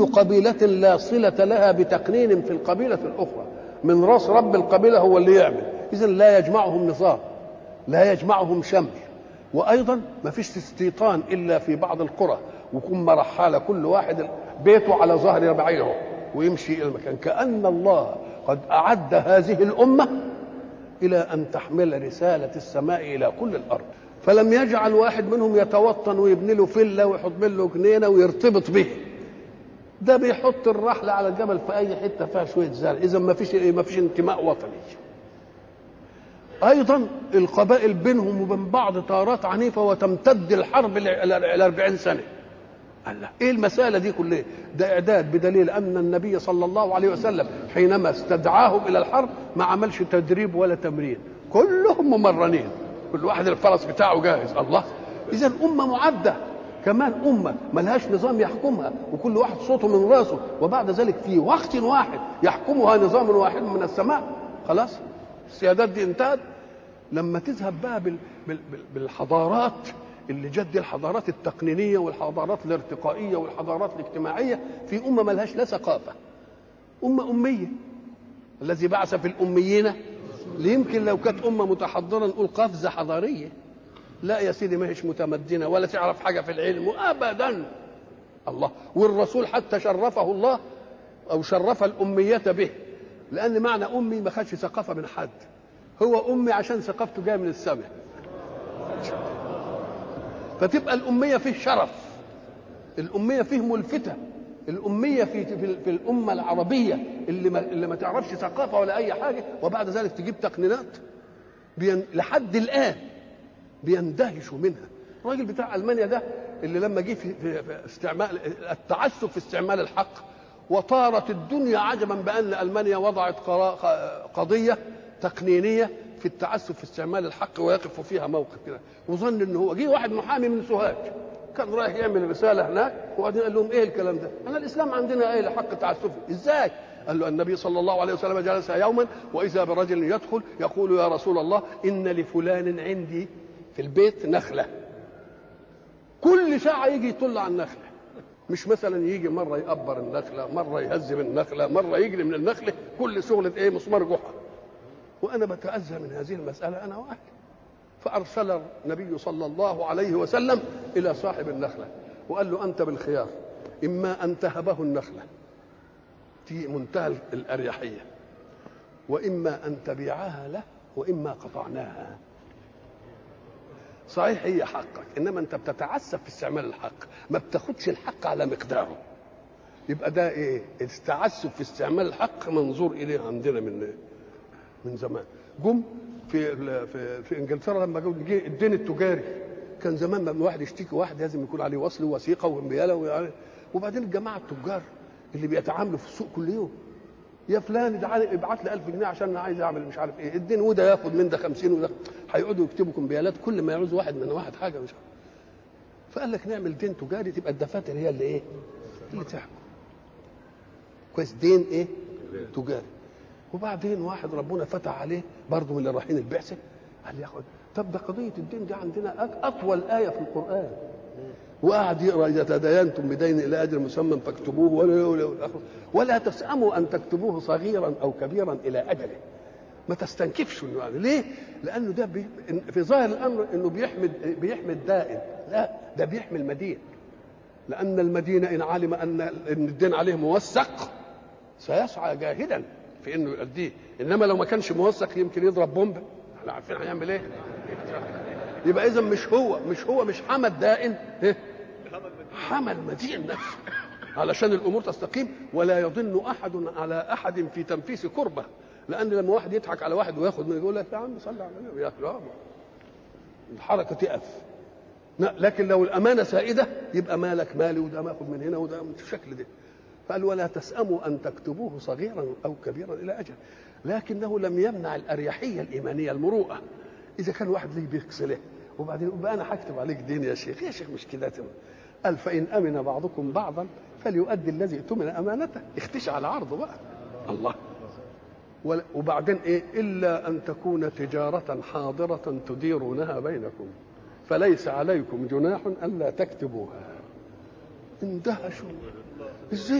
كل قبيلة لا صلة لها بتقنين في القبيلة الأخرى، من رأس رب القبيلة هو اللي يعمل. إذن لا يجمعهم نظام، لا يجمعهم شمل. وأيضا ما فيش استيطان إلا في بعض القرى، وكن مرحالة كل واحد بيته على ظهر ربعيه ويمشي إلى المكان. كأن الله قد أعد هذه الأمة إلى أن تحمل رسالة السماء إلى كل الأرض، فلم يجعل واحد منهم يتوطن ويبني له فيلا ويحط له جنينة ويرتبط به. ده بيحط الرحل على الجبل في أي حتة فيها شوية زرع. إذا ما فيش انتماء وطني. أيضا القبائل بينهم وبين بعض طارات عنيفة وتمتد الحرب إلى 40 سنة. الله، إيه المسألة دي كلها؟ ده إعداد، بدليل أن النبي صلى الله عليه وسلم حينما استدعاهم إلى الحرب ما عملش تدريب ولا تمرين، كلهم ممرنين، كل واحد الفرس بتاعه جاهز. الله، إذا أمة معدة، كمان أمة ملهاش نظام يحكمها وكل واحد صوته من راسه، وبعد ذلك في وقت واحد يحكمها نظام واحد من السماء. خلاص السيادات دي انتهت. لما تذهب بقى بالحضارات اللي جد الحضارات التقنينية والحضارات الارتقائية والحضارات الاجتماعية، في أمة ملهاش لا ثقافة، أمة أمية. الذي بعث في الأميين، يمكن لو كانت أمة متحضرة نقول قفزة حضارية. لا يا سيدي، ما هيش متمدنة ولا تعرف حاجة في العلم أبدا. الله، والرسول حتى شرفه الله أو شرف الأمية به، لأن معنى أمي ما خدش ثقافة من حد، هو أمي عشان ثقافته جاية من السماء. فتبقى الأمية فيه شرف، الأمية فيه ملفتة، الأمية في الأمة العربية اللي ما تعرفش ثقافة ولا أي حاجة، وبعد ذلك تجيب تقنينات لحد الآن بيندهشوا منها. الراجل بتاع ألمانيا ده اللي لما جه في استعمال التعسف في استعمال الحق، وطارت الدنيا عجبا بأن ألمانيا وضعت قضية تقنينية في التعسف في استعمال الحق ويقف فيها موقف كده، وظن ان هو جه واحد محامي من سوهاج كان رايح يعمل رساله هناك، وبعدين قال لهم ايه الكلام ده؟ انا الاسلام عندنا ايه لحق تعسفي؟ ازاي؟ قال له النبي صلى الله عليه وسلم جلس يوما واذا برجل يدخل يقول يا رسول الله ان لفلان عندي في البيت نخله، كل ساعه يجي يطل على النخله، مش مثلا يجي مره يقبر النخله، مره يهزم النخله، مره يجري من النخله، كل شغله ايه؟ مسمار جحا. وأنا بتأذى من هذه المسألة أنا وأهلي. فأرسل النبي صلى الله عليه وسلم إلى صاحب النخلة وقال له أنت بالخيار، إما أن تهبه النخلة في منتهى الأريحية، وإما أن تبيعها له، وإما قطعناها. صحيح هي حقك، إنما أنت بتتعسف في استعمال الحق، ما بتاخدش الحق على مقداره. يبقى ده إيه؟ التعسف في استعمال الحق منظور إليه عندنا من زمان. جم في انجلترا لما جه الدين التجاري، كان زمان لما واحد يشتكي واحد لازم يكون عليه وصل ووثيقه وامبياله، وبعدين الجماعه التجار اللي بيتعاملوا في السوق كل يوم، يا فلان ابعت لي 1000 جنيه عشان انا عايز اعمل مش عارف ايه، الدين وده ياخد من ده 50 وده، هيقعدوا يكتبوا كمبيالات كل ما يعوز واحد من واحد حاجه مش عارف. فقال لك نعمل دين تجاري، تبقى الدفاتر هي اللي ايه؟ اللي تحكم. كويس، دين ايه؟ تجاري. وبعدين واحد ربنا فتح عليه برضه من اللي رايحين البعثه، قال ياخد، طب ده قضيه الدين دي عندنا اطول ايه في القران، وقعد يقرا اذا تداينتم بدين الى اجل مسمى فاكتبوه ولا تسأموا ان تكتبوه صغيرا او كبيرا الى اجله. ما تستنكفش انه يعني ليه؟ لانه ده في ظاهر الامر انه بيحمي الدائن، لا ده بيحمي المدين، لان المدين ان علم ان الدين عليه موثق سيسعى جاهدا في انه يؤديه، انما لو ما كانش موثق يمكن يضرب بومب، احنا عارفين هيعمل ايه. يبقى اذا مش حمى الدائن، حمى المدين نفسه علشان الامور تستقيم، ولا يظن احد على احد في تنفيس كربه، لان لما واحد يضحك على واحد وياخد منه يقول لك يا عم صلي على النبي، يا الحركه تقف. لكن لو الامانه سائده يبقى مالك مالي، وده ماخد من هنا وده من الشكل ده. قال ولا تسأموا أن تكتبوه صغيرا أو كبيرا إلى أجل، لكنه لم يمنع الأريحية الإيمانية، المروءة. إذا كان واحد ليه بيغسله وبعدين يقول بقى أنا هكتب عليك دين يا شيخ، يا شيخ مش كده. قال فإن أمن بعضكم بعضا فليؤدي الذي اؤتمن أمانته، اختشى على عرضه بقى. الله. وبعدين إيه؟ إلا أن تكون تجارة حاضرة تديرونها بينكم فليس عليكم جناح ألا تكتبوها. اندهشوا ازاي